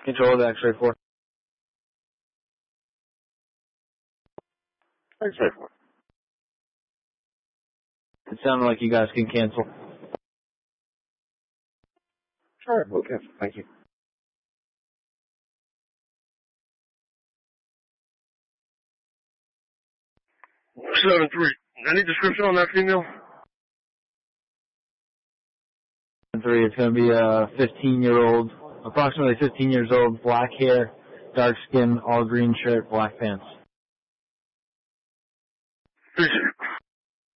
Control the X-ray 4. X-ray 4. It sounded like you guys can cancel. Sure, we'll cancel. Thank you. 7-3. Any description on that female? 3, it's going to be a 15-year-old, approximately 15 years old, black hair, dark skin, all green shirt, black pants. 3-6.